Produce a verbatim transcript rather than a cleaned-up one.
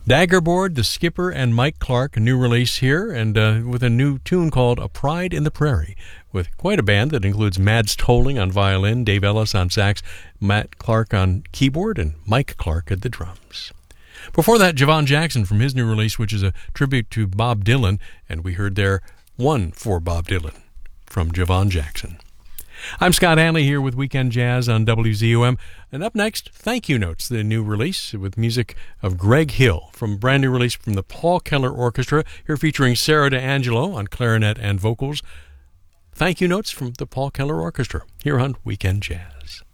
Daggerboard, The Skipper, and Mike Clark, a new release here, and uh, with a new tune called A Pride in the Prairie, with quite a band that includes Mads Tolling on violin, Dave Ellis on sax, Matt Clark on keyboard, and Mike Clark at the drums. Before that, Javon Jackson from his new release, which is a tribute to Bob Dylan, and we heard there One for Bob Dylan from Javon Jackson. I'm Scott Hanley here with Weekend Jazz on W Z O M. And up next, Thank You Notes, the new release with music of Greg Hill from brand new release from the Paul Keller Orchestra, here featuring Sarah D'Angelo on clarinet and vocals. Thank You Notes from the Paul Keller Orchestra here on Weekend Jazz.